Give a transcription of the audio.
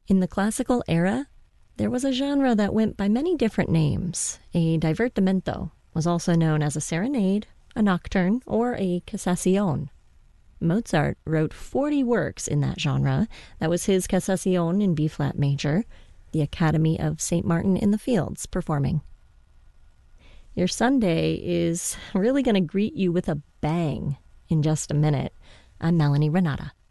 In the classical era, there was a genre that went by many different names. A divertimento was also known as a serenade, a nocturne, or a Casazione. Mozart wrote 40 works in that genre. That was his Casazione in B-flat major, the Academy of St. Martin in the Fields performing. Your Sunday is really going to greet you with a bang in just a minute. I'm Melanie Renata.